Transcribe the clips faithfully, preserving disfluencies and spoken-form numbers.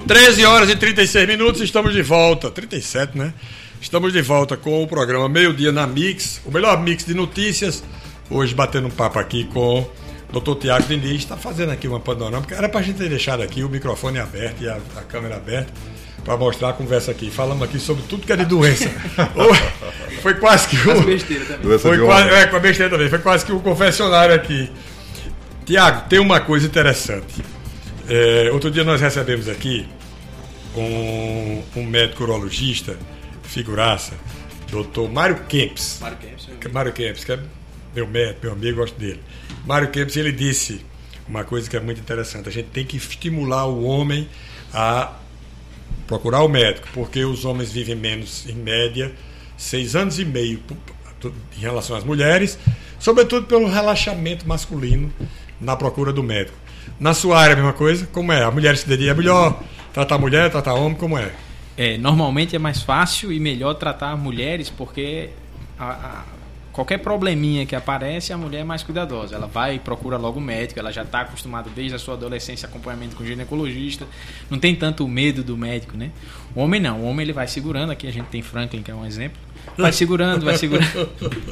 treze horas e trinta e seis minutos, estamos de volta. trinta e sete, né? Estamos de volta com o programa Meio Dia na Mix, o melhor mix de notícias. Hoje batendo um papo aqui com o doutor Tiago Diniz. Está fazendo aqui uma panorâmica. Era para a gente ter deixado aqui o microfone aberto e a, a câmera aberta para mostrar a conversa aqui. Falamos aqui sobre tudo que é de doença. Foi quase que o... As besteiras também. Foi quase, é, com a besteira também. Foi quase que o confessionário aqui. Tiago, tem uma coisa interessante. É, outro dia nós recebemos aqui um, um médico urologista, figuraça, doutor Mário Kempis. Mário Kempis. Mário Kempis, que é meu médico, meu amigo, gosto dele. Mário Kempis, ele disse uma coisa que é muito interessante. A gente tem que estimular o homem a procurar o médico, porque os homens vivem menos, em média, seis anos e meio em relação às mulheres, sobretudo pelo relaxamento masculino na procura do médico. Na sua área, a mesma coisa? Como é? A mulher se dedica, é melhor tratar mulher, tratar homem, como é? É, normalmente é mais fácil e melhor tratar mulheres, porque a, a, qualquer probleminha que aparece, a mulher é mais cuidadosa. Ela vai e procura logo o médico, ela já está acostumada desde a sua adolescência a acompanhamento com o ginecologista, não tem tanto medo do médico, né? O homem não, o homem ele vai segurando, aqui a gente tem Franklin, que é um exemplo, vai segurando, vai segurando,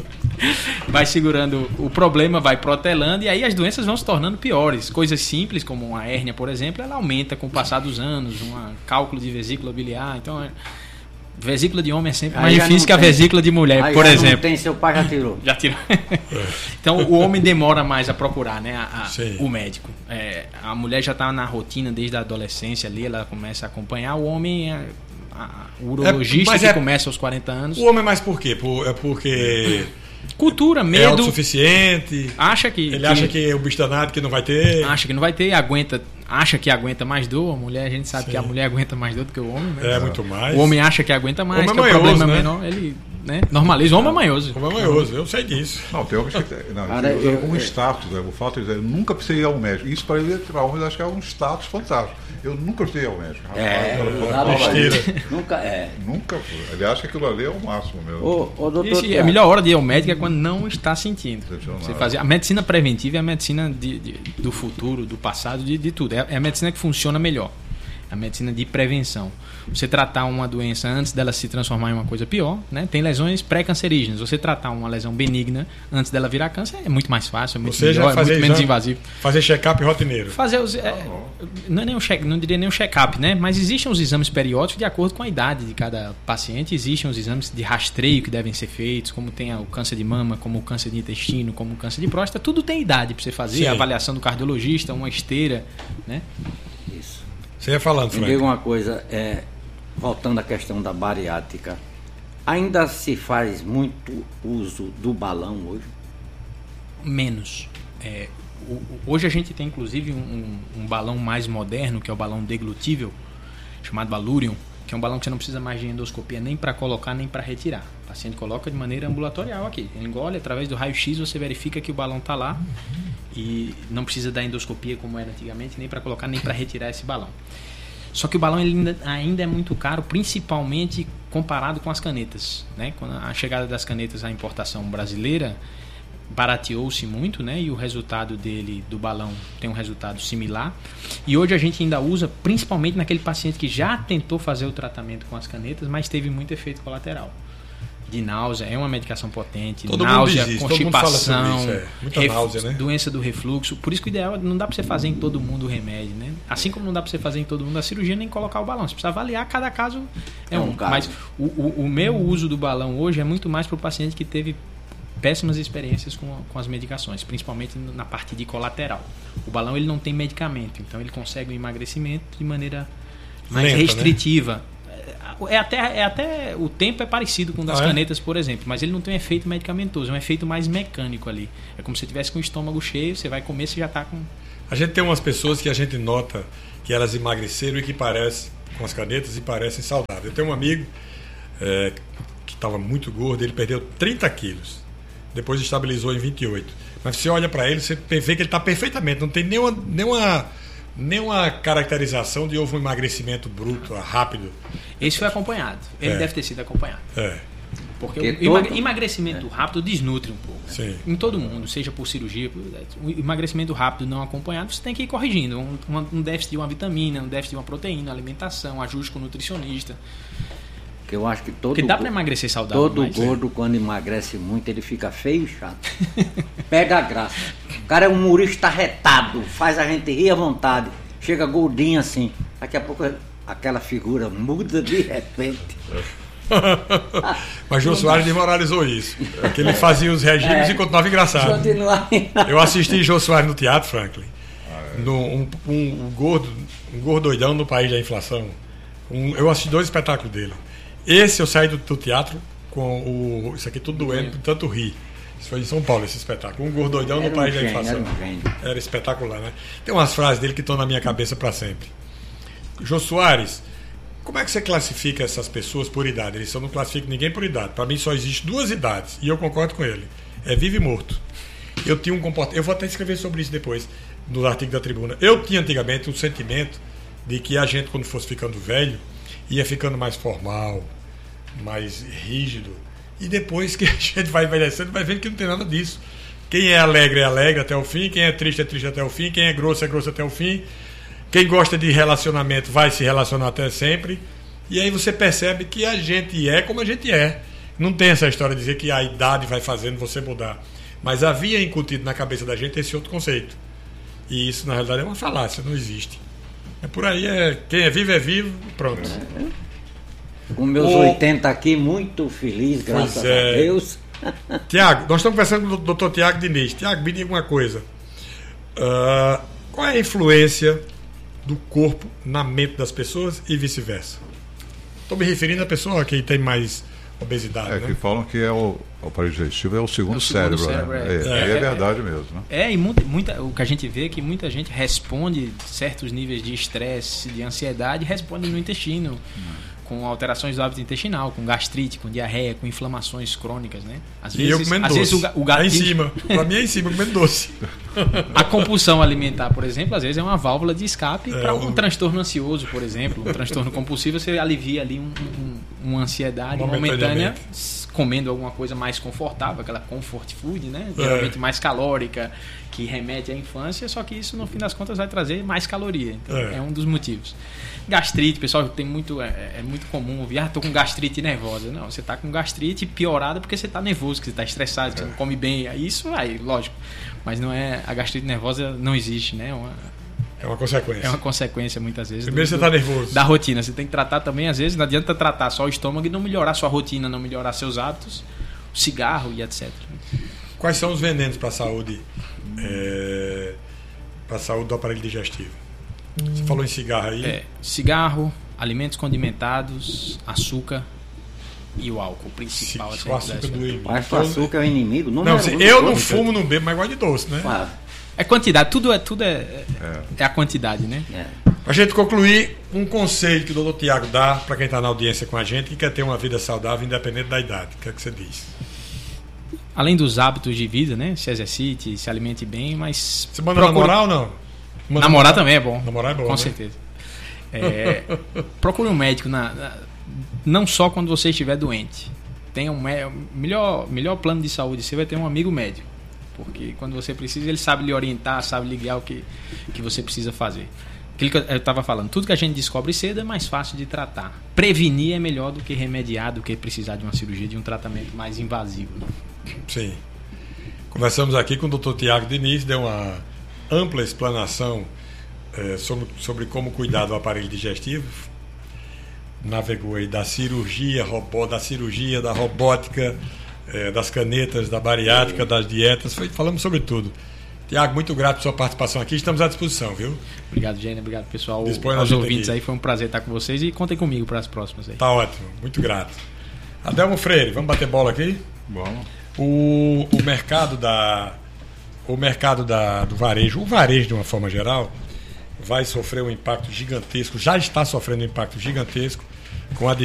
vai segurando o problema, vai protelando, e aí as doenças vão se tornando piores. Coisas simples, como uma hérnia, por exemplo, ela aumenta com o passar dos anos, um cálculo de vesícula biliar, então... Vesícula de homem é sempre mais difícil que a vesícula de mulher, aí por já exemplo. Não tem, seu pai já tirou. Já tirou. Então o homem demora mais a procurar, né, a, a, o médico. É, a mulher já está na rotina desde a adolescência ali, ela começa a acompanhar. O homem, a, a, o urologista é, que é, começa aos quarenta anos. O homem é mais por quê? Por, é porque... Cultura, medo. É autossuficiente. Acha que, ele que, acha que o bicho danado que não vai ter. Acha que não vai ter, aguenta, acha que aguenta mais dor. A mulher, a gente sabe Sim. que a mulher aguenta mais dor do que o homem, né? É, muito mais. O homem acha que aguenta mais, o homem que é o problema é né? menor, ele, né, normaliza. O homem é manhoso. O homem é manhoso, eu sei disso. Não, tem homens que não, Cara, eu, eu, um status, né? O fato de dizer, eu nunca precisei ir ao médico. Isso para ele, para homens, acho que é um status fantástico. Eu nunca precisei ir ao médico. É, besteira. Nunca é. Nunca foi. Ele acha que aquilo ali é o máximo mesmo. Ô, ô, doutor, Isso, a melhor hora de ir ao médico é quando não está sentindo. Você fazer, a medicina preventiva é a medicina de, de, do futuro, do passado, de, de tudo. É, é a medicina que funciona melhor. A medicina de prevenção. Você tratar uma doença antes dela se transformar em uma coisa pior, né? Tem lesões pré-cancerígenas. Você tratar uma lesão benigna antes dela virar câncer é muito mais fácil, é muito Você melhor, já fazer é muito menos exame, invasivo. Fazer check-up rotineiro. Fazer os, é, não, é nem um check, não diria nem um check-up, né? Mas existem os exames periódicos de acordo com a idade de cada paciente. Existem os exames de rastreio que devem ser feitos, como tem o câncer de mama, como o câncer de intestino, como o câncer de próstata. Tudo tem idade para você fazer. Sim. A avaliação do cardiologista, uma esteira, né? Isso. Você ia falando, Frank. Me diga uma coisa, é, voltando à questão da bariátrica, ainda se faz muito uso do balão hoje? Menos. É, o, hoje a gente tem inclusive um, um balão mais moderno, que é o balão deglutível, chamado Valurium, que é um balão que você não precisa mais de endoscopia nem para colocar nem para retirar. O paciente coloca de maneira ambulatorial aqui. Ele engole, através do raio-x você verifica que o balão está lá e não precisa da endoscopia como era antigamente, nem para colocar nem para retirar esse balão. Só que o balão ele ainda, ainda é muito caro, principalmente comparado com as canetas, né? Quando a chegada das canetas à importação brasileira barateou-se muito, né? E o resultado dele, do balão, tem um resultado similar. E hoje a gente ainda usa, principalmente naquele paciente que já tentou fazer o tratamento com as canetas, mas teve muito efeito colateral. De náusea, é uma medicação potente, todo náusea, mundo constipação, isso, é. Muita ref... náusea, né? doença do refluxo. Por isso que o ideal não dá para você fazer em todo mundo o remédio, né? Assim como não dá para você fazer em todo mundo a cirurgia nem colocar o balão. Você precisa avaliar, cada caso é, é um. um Mas o, o, o meu uso do balão hoje é muito mais para o paciente que teve péssimas experiências com, com as medicações, principalmente na parte de colateral. O balão ele não tem medicamento, então ele consegue um emagrecimento de maneira mais Lenta, restritiva. Né? É até, é até o tempo é parecido com o das ah, canetas, é? por exemplo, mas ele não tem um efeito medicamentoso, é um efeito mais mecânico ali. É como se você tivesse com o estômago cheio, você vai comer, você já está com... A gente tem umas pessoas que a gente nota que elas emagreceram e que parecem com as canetas e parecem saudáveis. Eu tenho um amigo é, que estava muito gordo, ele perdeu trinta quilos, depois estabilizou em vinte e oito. Mas você olha para ele, você vê que ele está perfeitamente, não tem nenhuma... nenhuma nenhuma caracterização de houve um emagrecimento bruto, rápido. Esse foi acompanhado. Ele é. deve ter sido acompanhado. É. Porque, Porque o todo... emagrecimento é. rápido desnutre um pouco. Sim. Em todo mundo, seja por cirurgia. O emagrecimento rápido não acompanhado, você tem que ir corrigindo. Um, um déficit de uma vitamina, um déficit de uma proteína, alimentação, ajuste com o nutricionista. Que eu acho que todo Porque dá para emagrecer saudável. Todo mas... gordo, quando emagrece muito, ele fica feio e chato. Pega a graça. O cara é um humorista retado, faz a gente rir à vontade. Chega gordinho assim. Daqui a pouco aquela figura muda de repente. Mas Jô Soares desmoralizou isso. Porque ele fazia os regimes é, e continuava engraçado. Continua. Eu assisti Jô Soares no teatro, Franklin. No, um, um, um, gordo, um gordo doidão no país da inflação. Um, eu assisti dois espetáculos dele. Esse eu saí do, do teatro com o. Isso aqui tudo doendo, por tanto rir. Isso foi em São Paulo, esse espetáculo. Um gordo doidão no país um da inflação. Era, um era espetacular, né? Tem umas frases dele que estão na minha cabeça para sempre. Jô Soares, como é que você classifica essas pessoas por idade? Ele só não classifica ninguém por idade. Para mim só existe duas idades, e eu concordo com ele. É vivo e morto. Eu tinha um comportamento. Eu vou até escrever sobre isso depois, no artigo da Tribuna. Eu tinha antigamente um sentimento de que a gente, quando fosse ficando velho, ia ficando mais formal, mais rígido. E depois que a gente vai envelhecendo, vai vendo que não tem nada disso. Quem é alegre é alegre até o fim, quem é triste é triste até o fim, quem é grosso é grosso até o fim. Quem gosta de relacionamento vai se relacionar até sempre. E aí você percebe que a gente é como a gente é. Não tem essa história de dizer que a idade vai fazendo você mudar. Mas havia incutido na cabeça da gente esse outro conceito. E isso, na realidade, é uma falácia, não existe. É por aí, é, quem é vivo é vivo, pronto. Com meus o... oitenta aqui, muito feliz, graças é. a Deus. Tiago, nós estamos conversando com o doutor Tiago Diniz. Tiago, me diga uma coisa. Uh, qual é a influência do corpo na mente das pessoas e vice-versa? Estou me referindo à pessoa que tem mais obesidade. É, né? que falam que é o, o aparelho digestivo é o segundo, é o segundo cérebro. cérebro né? é. É, é, é, é verdade mesmo. Né? É, e muita, muita, o que a gente vê é que muita gente responde certos níveis de estresse, de ansiedade, responde no intestino. Hum. Com alterações do hábito intestinal, com gastrite, com diarreia, com inflamações crônicas, né? Às e vezes, eu comendo às doce. vezes o, o gatilho... É em cima. Pra mim é em cima, comendo doce. A compulsão alimentar, por exemplo, às vezes é uma válvula de escape é, para um o... transtorno ansioso, por exemplo. Um transtorno compulsivo, você alivia ali um, um, uma ansiedade momentânea, comendo alguma coisa mais confortável, aquela comfort food, né? Geralmente é. mais calórica, que remete à infância, só que isso, no fim das contas, vai trazer mais caloria. Então, é, é um dos motivos. Gastrite, pessoal, tem muito, é, é muito comum ouvir, ah, tô com gastrite nervosa. Não, você tá com gastrite piorada porque você tá nervoso, que você tá estressado, que você não come bem. Isso aí, lógico. Mas não é, a gastrite nervosa não existe, né? Uma, é uma consequência. É uma consequência, muitas vezes. Primeiro do, você tá nervoso. Da rotina. Você tem que tratar também, às vezes, não adianta tratar só o estômago e não melhorar sua rotina, não melhorar seus hábitos, o cigarro e etcétera. Quais são os venenos para a saúde, é, para a saúde do aparelho digestivo? Você falou em cigarro aí. É, cigarro, alimentos condimentados, açúcar e o álcool principal. Sim, o açúcar do Mas o açúcar é o inimigo. Não, não é eu não fumo, não bebo, mas gosto de doce, né? Claro. É quantidade, tudo é, tudo é, é. é a quantidade, né? É. Para a gente concluir, um conselho que o doutor Tiago dá para quem está na audiência com a gente e quer ter uma vida saudável independente da idade. O que é que você diz? Além dos hábitos de vida, né? Se exercite, se alimente bem, mas... Você manda procure... namorar ou não? Manda namorar também é bom. Namorar é bom, com né? certeza. É, procure um médico, na, na, não só quando você estiver doente. Tenha um melhor, melhor plano de saúde, você vai ter um amigo médico. Porque quando você precisa, ele sabe lhe orientar, sabe lhe guiar o que, que você precisa fazer. Aquilo que eu estava falando, tudo que a gente descobre cedo é mais fácil de tratar. Prevenir é melhor do que remediar, do que precisar de uma cirurgia, de um tratamento mais invasivo. Né? Sim. Conversamos aqui com o doutor Tiago Diniz, deu uma ampla explanação é, sobre, sobre como cuidar do aparelho digestivo. Navegou aí da cirurgia, robô, da cirurgia, da robótica, é, das canetas, da bariátrica, das dietas. Foi, falamos sobre tudo. Tiago, muito grato por sua participação aqui. Estamos à disposição, viu? Obrigado, Gênia. Obrigado, pessoal. Dispõe aos ouvintes aqui. aí. Foi um prazer estar com vocês e contem comigo para as próximas aí. Tá ótimo. Muito grato. Adelmo Freire, vamos bater bola aqui? Vamos. O, o mercado da o mercado da, do varejo, o varejo de uma forma geral, vai sofrer um impacto gigantesco, já está sofrendo um impacto gigantesco com a